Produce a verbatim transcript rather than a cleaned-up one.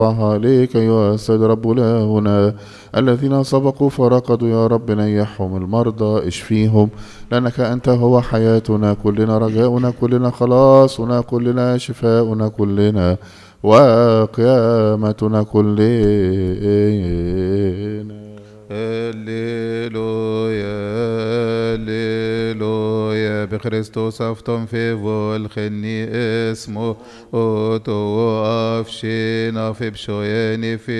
عليك أيها السيد رب إلهنا الذين سبقوا فرقدوا يا رب نيحهم المرضى اشفيهم، لأنك أنت هو حياتنا كلنا، رجاؤنا كلنا، خلاصنا كلنا، شفاؤنا كلنا، وقيامتنا كلنا. هللويا هللويا بخريستوس افتم في والخني اسمه اوتو افشينا في بشويني في